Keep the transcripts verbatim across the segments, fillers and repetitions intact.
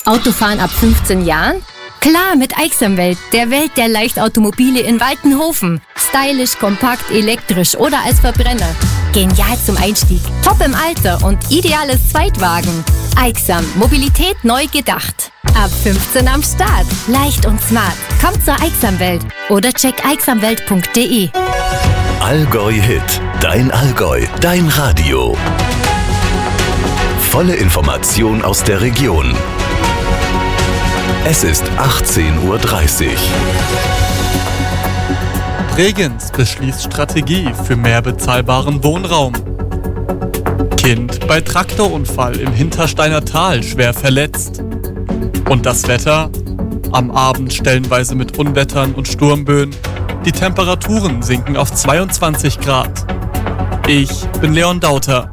Autofahren ab fünfzehn Jahren? Klar, mit Aixamwelt, der Welt der Leichtautomobile in Waltenhofen. Stylisch, kompakt, elektrisch oder als Verbrenner. Genial zum Einstieg, top im Alter und ideales Zweitwagen. Aixam, Mobilität neu gedacht. Ab fünfzehn am Start. Leicht und smart. Kommt zur Aixamwelt oder check aixamwelt punkt de. Allgäu Hit. Dein Allgäu. Dein Radio. Volle Information aus der Region. Es ist achtzehn Uhr dreißig. Bregenz beschließt Strategie für mehr bezahlbaren Wohnraum. Kind bei Traktorunfall im Hintersteiner Tal schwer verletzt. Und das Wetter? Am Abend stellenweise mit Unwettern und Sturmböen. Die Temperaturen sinken auf zweiundzwanzig Grad. Ich bin Leon Dauter.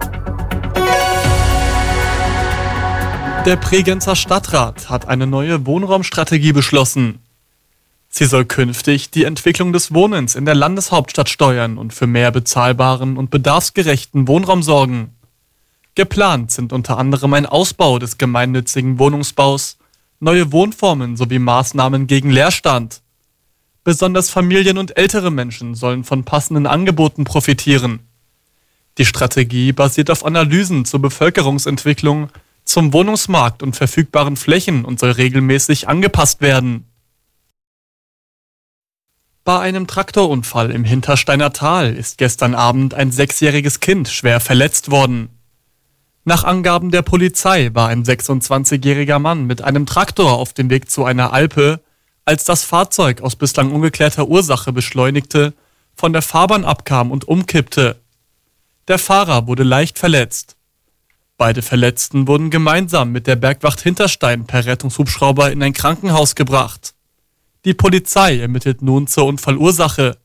Der Bregenzer Stadtrat hat eine neue Wohnraumstrategie beschlossen. Sie soll künftig die Entwicklung des Wohnens in der Landeshauptstadt steuern und für mehr bezahlbaren und bedarfsgerechten Wohnraum sorgen. Geplant sind unter anderem ein Ausbau des gemeinnützigen Wohnungsbaus, neue Wohnformen sowie Maßnahmen gegen Leerstand. Besonders Familien und ältere Menschen sollen von passenden Angeboten profitieren. Die Strategie basiert auf Analysen zur Bevölkerungsentwicklung, zum Wohnungsmarkt und verfügbaren Flächen und soll regelmäßig angepasst werden. Bei einem Traktorunfall im Hintersteiner Tal ist gestern Abend ein sechsjähriges Kind schwer verletzt worden. Nach Angaben der Polizei war ein sechsundzwanzigjähriger Mann mit einem Traktor auf dem Weg zu einer Alpe, als das Fahrzeug aus bislang ungeklärter Ursache beschleunigte, von der Fahrbahn abkam und umkippte. Der Fahrer wurde leicht verletzt. Beide Verletzten wurden gemeinsam mit der Bergwacht Hinterstein per Rettungshubschrauber in ein Krankenhaus gebracht. Die Polizei ermittelt nun zur Unfallursache.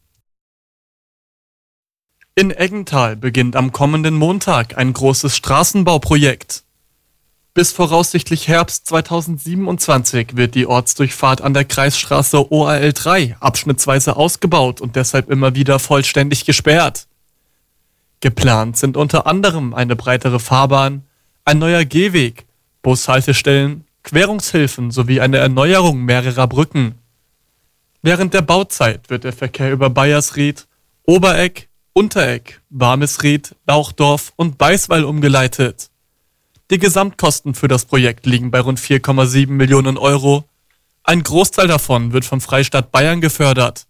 In Eggental beginnt am kommenden Montag ein großes Straßenbauprojekt. Bis voraussichtlich Herbst zweitausendsiebenundzwanzig wird die Ortsdurchfahrt an der Kreisstraße O A L drei abschnittsweise ausgebaut und deshalb immer wieder vollständig gesperrt. Geplant sind unter anderem eine breitere Fahrbahn, ein neuer Gehweg, Bushaltestellen, Querungshilfen sowie eine Erneuerung mehrerer Brücken. Während der Bauzeit wird der Verkehr über Bayersried, Oberegg, Unteregg, Warmesried, Lauchdorf und Beisweil umgeleitet. Die Gesamtkosten für das Projekt liegen bei rund vier Komma sieben Millionen Euro. Ein Großteil davon wird vom Freistaat Bayern gefördert.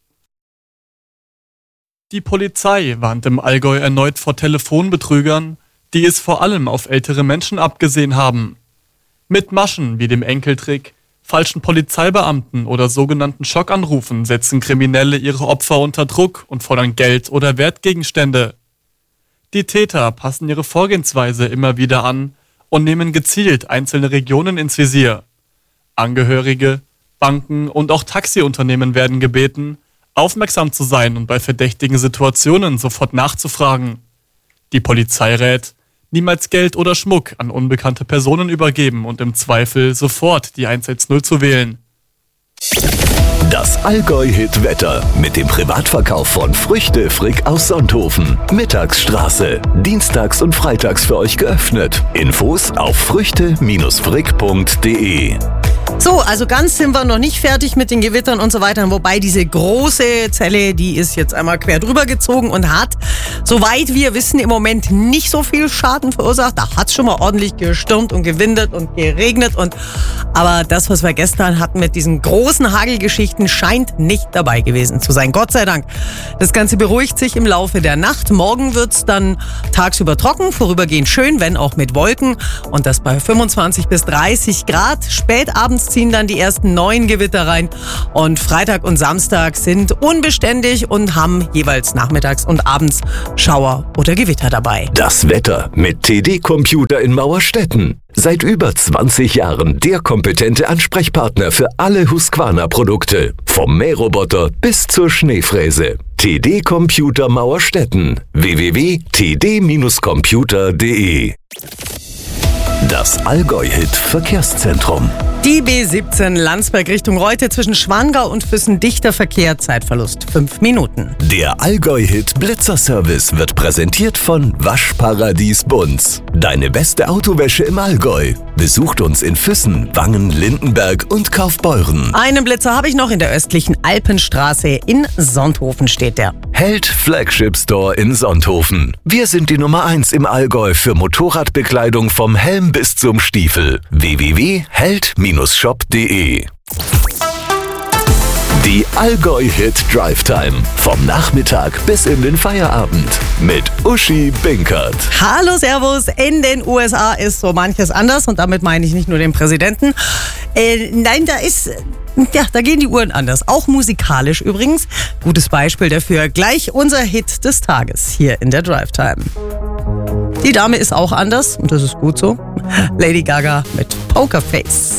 Die Polizei warnt im Allgäu erneut vor Telefonbetrügern, die es vor allem auf ältere Menschen abgesehen haben. Mit Maschen wie dem Enkeltrick, falschen Polizeibeamten oder sogenannten Schockanrufen setzen Kriminelle ihre Opfer unter Druck und fordern Geld oder Wertgegenstände. Die Täter passen ihre Vorgehensweise immer wieder an und nehmen gezielt einzelne Regionen ins Visier. Angehörige, Banken und auch Taxiunternehmen werden gebeten, aufmerksam zu sein und bei verdächtigen Situationen sofort nachzufragen. Die Polizei rät, niemals Geld oder Schmuck an unbekannte Personen übergeben und im Zweifel sofort die eins eins null zu wählen. Das Allgäu-Hit-Wetter mit dem Privatverkauf von Früchte Frick aus Sonthofen. Mittagsstraße. Dienstags und freitags für euch geöffnet. Infos auf früchte frick punkt de. So, also ganz sind wir noch nicht fertig mit den Gewittern und so weiter. Wobei diese große Zelle, die ist jetzt einmal quer drüber gezogen und hat, soweit wir wissen, im Moment nicht so viel Schaden verursacht. Da hat es schon mal ordentlich gestürmt und gewindet und geregnet. Und aber das, was wir gestern hatten mit diesen großen Hagelgeschichten, scheint nicht dabei gewesen zu sein. Gott sei Dank. Das Ganze beruhigt sich im Laufe der Nacht. Morgen wird es dann tagsüber trocken, vorübergehend schön, wenn auch mit Wolken. Und das bei fünfundzwanzig bis dreißig Grad. Spät abends ziehen dann die ersten neuen Gewitter rein. Und Freitag und Samstag sind unbeständig und haben jeweils nachmittags und abends Schauer oder Gewitter dabei. Das Wetter mit T D Computer in Mauerstetten. Seit über zwanzig Jahren der kompetente Ansprechpartner für alle Husqvarna-Produkte. Vom Mähroboter bis zur Schneefräse. T D Computer Mauerstetten. w w w punkt t d computer punkt de. Das Allgäu-Hit Verkehrszentrum. Die B siebzehn Landsberg Richtung Reute zwischen Schwangau und Füssen, dichter Verkehr, Zeitverlust fünf Minuten. Der Allgäu-Hit Blitzerservice wird präsentiert von Waschparadies Bunz. Deine beste Autowäsche im Allgäu. Besucht uns in Füssen, Wangen, Lindenberg und Kaufbeuren. Einen Blitzer habe ich noch in der östlichen Alpenstraße. In Sonthofen steht der. Held Flagship Store in Sonthofen. Wir sind die Nummer eins im Allgäu für Motorradbekleidung vom Helm bis zum Stiefel. w w w punkt held shop punkt de. Die Allgäu-Hit Drive Time. Vom Nachmittag bis in den Feierabend. Mit Uschi Binkert. Hallo, Servus. In den U S A ist so manches anders. Und damit meine ich nicht nur den Präsidenten. Äh, nein, da ist... Ja, da gehen die Uhren anders. Auch musikalisch übrigens. Gutes Beispiel dafür. Gleich unser Hit des Tages hier in der Drive Time. Die Dame ist auch anders. Und das ist gut so. Lady Gaga mit Pokerface.